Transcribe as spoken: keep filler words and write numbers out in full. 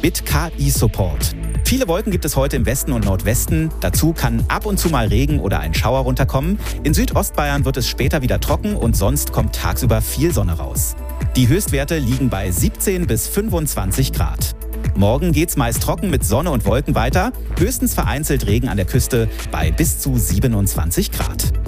mit K I-Support. Viele Wolken gibt es heute im Westen und Nordwesten. Dazu kann ab und zu mal Regen oder ein Schauer runterkommen. In Südostbayern wird es später wieder trocken und sonst kommt tagsüber viel Sonne raus. Die Höchstwerte liegen bei siebzehn bis fünfundzwanzig Grad. Morgen geht's meist trocken mit Sonne und Wolken weiter. Höchstens vereinzelt Regen an der Küste bei bis zu siebenundzwanzig Grad.